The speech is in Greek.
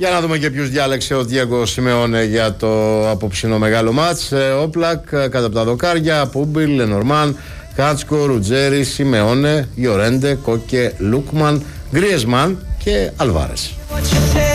Για να δούμε και ποιους διάλεξε ο Διέγκο Σιμεώνε για το απόψινό μεγάλο μάτς. Όπλακ κάτω από τα δοκάρια, Πούμπιλ, Λενορμάν, Χάτσκο, Ρουτζέρι, Σιμεώνε, Γιορέντε, Κόκε, Λούκμαν, Γκριεσμάν και Αλβάρες.